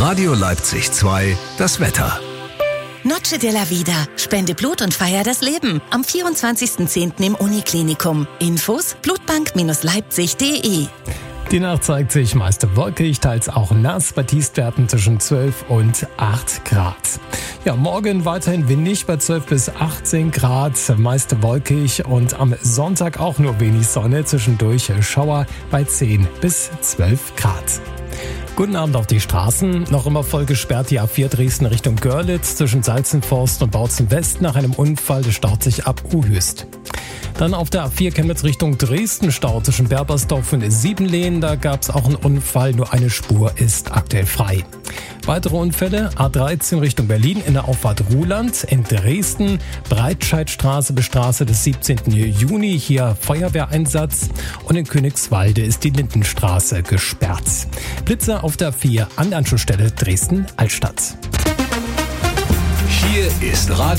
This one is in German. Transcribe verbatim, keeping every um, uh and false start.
Radio Leipzig zwei, das Wetter. Noche de la Vida. Spende Blut und feier das Leben. Am vierundzwanzigsten zehnten im Uniklinikum. Infos blutbank Leipzig punkt de. Die Nacht zeigt sich meist wolkig, teils auch nass, bei Tiefstwerten zwischen zwölf und acht Grad. Ja, morgen weiterhin windig bei zwölf bis achtzehn Grad, meist wolkig und am Sonntag auch nur wenig Sonne, zwischendurch Schauer bei zehn bis zwölf Grad. Guten Abend auf die Straßen. Noch immer voll gesperrt die A vier Dresden Richtung Görlitz zwischen Salzenforst und Bautzen West nach einem Unfall. Das staut sich ab Uhüst. Dann auf der A vier Chemnitz Richtung Dresden Stau zwischen Berbersdorf und Siebenlehen. Da gab es auch einen Unfall, nur eine Spur ist aktuell frei. Weitere Unfälle: A dreizehn Richtung Berlin in der Auffahrt Ruhland, in Dresden, Breitscheidstraße bis Straße des siebzehnten Juni, hier Feuerwehreinsatz, und in Königswalde ist die Lindenstraße gesperrt. Blitzer auf der A vier an der Anschlussstelle Dresden-Altstadt. Hier ist Radio